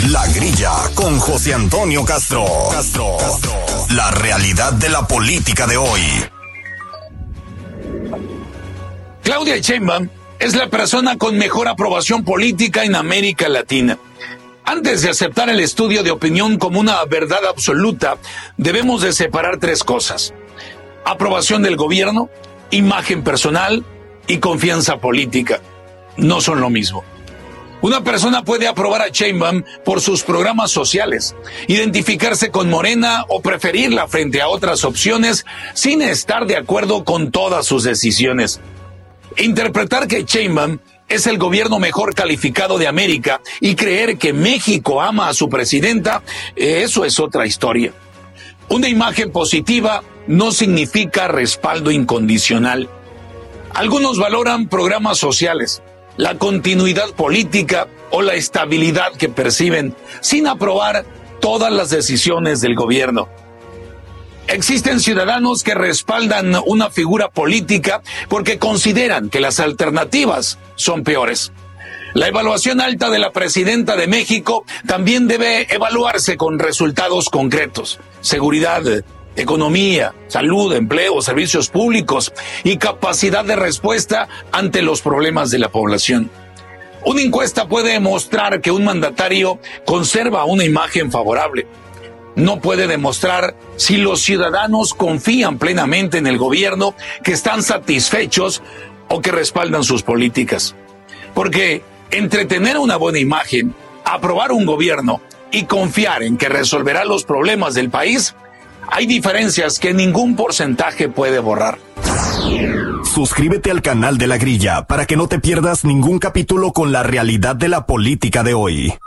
La Grilla con José Antonio Castro. La realidad de la política de hoy. Claudia Sheinbaum es la persona con mejor aprobación política en América Latina. Antes de aceptar el estudio de opinión como una verdad absoluta, debemos de separar tres cosas: aprobación del gobierno, imagen personal y confianza política. No son lo mismo. Una persona puede aprobar a Sheinbaum por sus programas sociales, identificarse con Morena o preferirla frente a otras opciones sin estar de acuerdo con todas sus decisiones. Interpretar que Sheinbaum es el gobierno mejor calificado de América y creer que México ama a su presidenta, eso es otra historia. Una imagen positiva no significa respaldo incondicional. Algunos valoran programas sociales, la continuidad política o la estabilidad que perciben, sin aprobar todas las decisiones del gobierno. Existen ciudadanos que respaldan una figura política porque consideran que las alternativas son peores. La evaluación alta de la presidenta de México también debe evaluarse con resultados concretos: seguridad, economía, salud, empleo, servicios públicos y capacidad de respuesta ante los problemas de la población. Una encuesta puede mostrar que un mandatario conserva una imagen favorable. No puede demostrar si los ciudadanos confían plenamente en el gobierno, que están satisfechos o que respaldan sus políticas. Porque entre tener una buena imagen, aprobar un gobierno y confiar en que resolverá los problemas del país, hay diferencias que ningún porcentaje puede borrar. Suscríbete al canal de La Grilla para que no te pierdas ningún capítulo con la realidad de la política de hoy.